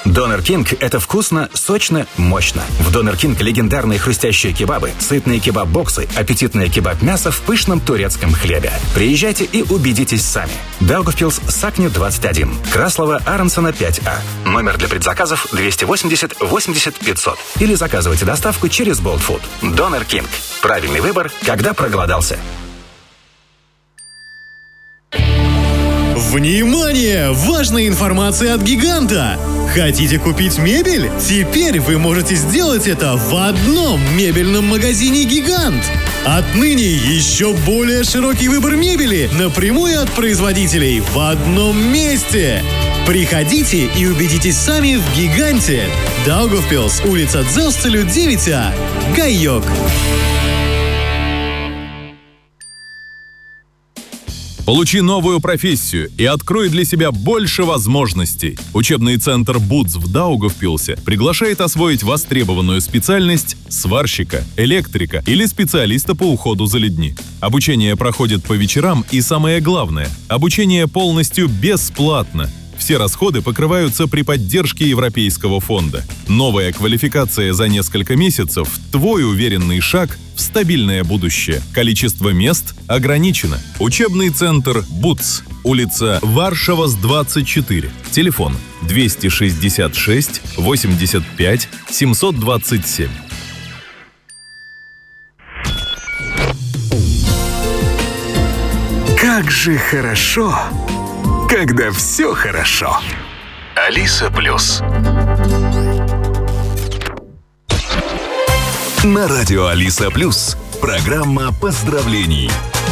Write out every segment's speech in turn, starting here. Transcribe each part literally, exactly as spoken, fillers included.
Донер Кинг – это вкусно, сочно, мощно. В Донер Кинг легендарные хрустящие кебабы, сытные кебаб-боксы, аппетитное кебаб-мясо в пышном турецком хлебе. Приезжайте и убедитесь сами. Даугавпилс, Сакни, двадцать один. Краслова, Аронсона, пять А. Номер для предзаказов двести восемьдесят восемьдесят пятьсот. Или заказывайте доставку через Болтфуд. Донер Кинг. Правильный выбор, когда проголодался. Внимание! Важная информация от «Гиганта». Хотите купить мебель? Теперь вы можете сделать это в одном мебельном магазине «Гигант». Отныне еще более широкий выбор мебели напрямую от производителей в одном месте. Приходите и убедитесь сами в «Гиганте». Даугавпилс, улица Дзелстелю, девять А. Гайок. Получи новую профессию и открой для себя больше возможностей. Учебный центр «Бутс» в Даугавпилсе приглашает освоить востребованную специальность сварщика, электрика или специалиста по уходу за людьми. Обучение проходит по вечерам и, самое главное, обучение полностью бесплатно. Все расходы покрываются при поддержке Европейского фонда. Новая квалификация за несколько месяцев – твой уверенный шаг в стабильное будущее. Количество мест ограничено. Учебный центр «Бутс», улица Варшавас, двадцать четыре. Телефон двести шестьдесят шесть восемьдесят пять семьсот двадцать семь. Как же хорошо, когда все хорошо. Алиса Плюс. На радио Алиса Плюс. Программа поздравлений.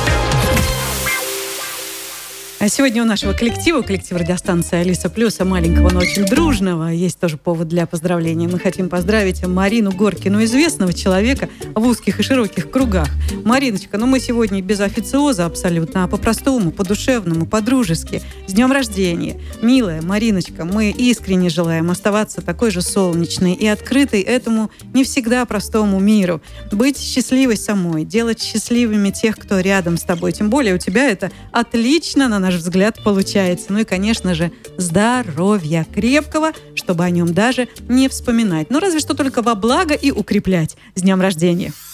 А сегодня у нашего коллектива, коллектива радиостанции «Алиса Плюса», маленького, но очень дружного, есть тоже повод для поздравления. Мы хотим поздравить Марину Горкину, известного человека в узких и широких кругах. Мариночка, ну мы сегодня без официоза абсолютно, а по-простому, по-душевному, по-дружески. С днем рождения! Милая Мариночка, мы искренне желаем оставаться такой же солнечной и открытой этому не всегда простому миру. Быть счастливой самой, делать счастливыми тех, кто рядом с тобой. Тем более у тебя это отлично, на наш взгляд, получается. Ну и, конечно же, здоровья крепкого, чтобы о нем даже не вспоминать. Ну, разве что только во благо и укреплять. С днем рождения!